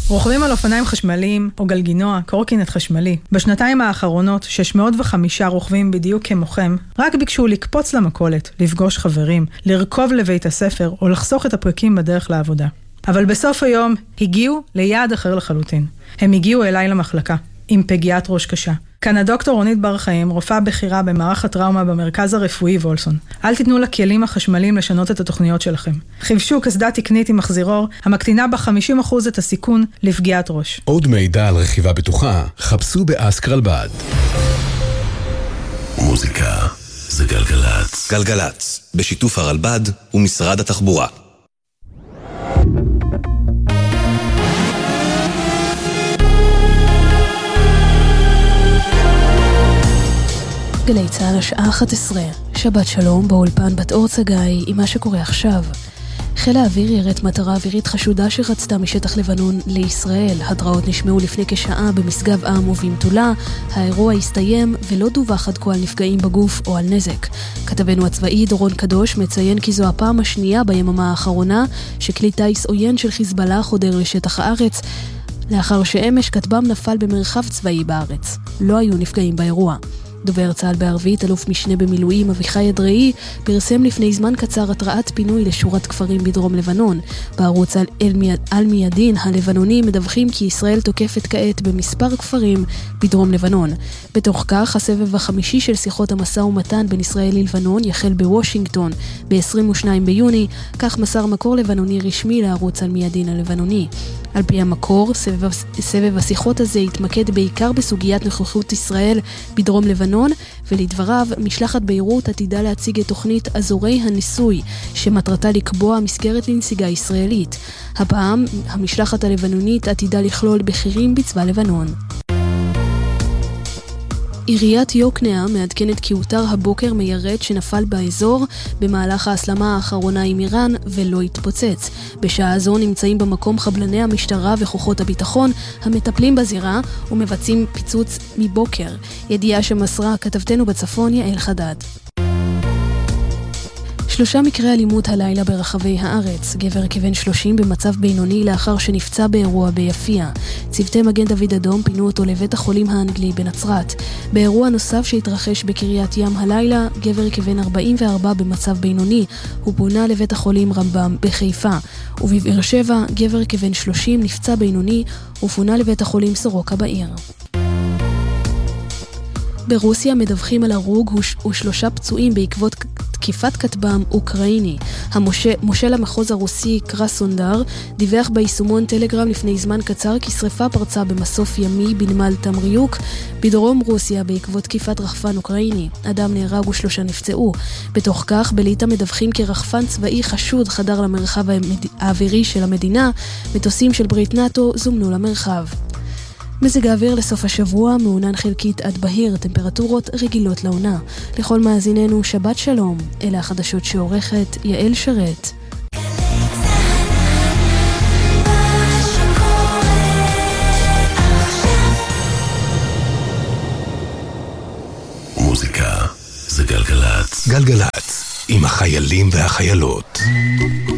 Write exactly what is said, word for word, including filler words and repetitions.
רוכבים על אופניים חשמליים או גלגינוע, קורקינט חשמלי. בשנתיים האחרונות, שש מאות וחמש רוכבים בדיוק כמוכם, רק ביקשו לקפוץ למכולת, לפגוש חברים, לרכוב לבית הספר או לחסוך את הפרקים בדרך לעבודה. אבל בסוף היום הגיעו ליעד אחר לחלוטין. הם הגיעו אליי למחלקה, עם פגיעת ראש קשה. כאן הדוקטור רונית בר חיים, רופאה בכירה במערך הטראומה במרכז הרפואי וולסון. אל תיתנו לכלים החשמליים לשנות את התוכניות שלכם. חיבשו קסדה תקנית עם מחזירור, המקטינה ב-חמישים אחוז את הסיכון לפגיעת ראש. עוד מידע על רכיבה בטוחה, חפשו באסק רלב"ד. מוזיקה זה גלגלץ. גלגלץ, בשיתוף הרלב"ד ומשרד התחבורה. גלי צהל השעה אחת עשרה, שבת שלום באולפן בת אור צגאי עם מה שקורה עכשיו. חיל האוויר ירט מטרה אווירית חשודה שרצתה משטח לבנון לישראל. הדרעות נשמעו לפני כשעה במשגב עם ובמטולה. האירוע הסתיים ולא דווח עד כה על נפגעים בגוף או על נזק. כתבנו הצבאי דורון קדוש מציין כי זו הפעם השנייה ביממה האחרונה שכלי טייס עוין של חיזבאללה חודר לשטח הארץ, לאחר שאמש כטב"ם נפל במרחב צבאי בארץ. לא היו נפגעים באירוע. דובר צה"ל בערבית, אלוף משנה במילואים אביחי אדראי, פרסם לפני זמן קצר התראת פינוי לשורת כפרים בדרום לבנון. בערוץ על מיידין הלבנונים מדווחים כי ישראל תוקפת כעת במספר כפרים בדרום לבנון. בתוך כך, הסבב החמישי של שיחות המשא ומתן בין ישראל ללבנון יחל בוושינגטון ב-עשרים ושניים ביוני, כך מסר מקור לבנוני רשמי לערוץ על מיידין הלבנוני. על פי המקור, סבב, סבב השיחות הזה התמקד בעיקר בסוגיית נוכחות ישראל בדרום לבנון, ולדבריו, משלחת ביירות עתידה להציג את תוכנית אזורי הניסוי, שמטרתה לקבוע מסגרת לנסיגה ישראלית. הפעם, המשלחת הלבנונית עתידה לכלול בכירים בצבא לבנון. עיריית יוקנעם מעדכנת כי הותר הבוקר מיירט שנפל באזור במהלך ההסלמה האחרונה עם איראן ולא התפוצץ. בשעה זו נמצאים במקום חבלני המשטרה וכוחות הביטחון המטפלים בזירה ומבצעים פיצוץ מבוקר. ידיעה שמסרה כתבתנו בצפון יעל חדד. שלושה מקרי אלימות הלילה ברחבי הארץ. גבר כבן שלושים במצב בינוני לאחר שנפצע באירוע ביפיע. צוותי מגן דוד אדום פינו אותו לבית החולים האנגלי בנצרת. באירוע נוסף שהתרחש בקריית ים הלילה, גבר כבן ארבעים וארבע במצב בינוני. הוא פונה לבית החולים רמב"ם בחיפה. ובבאר שבע, גבר כבן שלושים נפצע בינוני ופונה לבית החולים סורוקה בעיר. ברוסיה מדווחים על הרוג ושלושה פצועים בעקבות תקיפת כטב"ם אוקראיני. המושל המחוז הרוסי קרסונדר דיווח ביישומון טלגרם לפני זמן קצר כי שריפה פרצה במסוף ימי בנמל תמריוק בדרום רוסיה בעקבות תקיפת רחפן אוקראיני. אדם נהרג ושלושה נפצעו. בתוך כך בליטא מדווחים כי רחפן צבאי חשוד חדר למרחב האווירי של המדינה. מטוסים של ברית נאטו זומנו למרחב. מזג האוויר לסוף השבוע מעונן חלקית עד בהיר, טמפרטורות רגילות לעונה. לכל מאזיננו שבת שלום, אלה החדשות שעורכת יעל שרת. מוזיקה זה גלגלץ. גלגלץ עם החיילים והחיילות.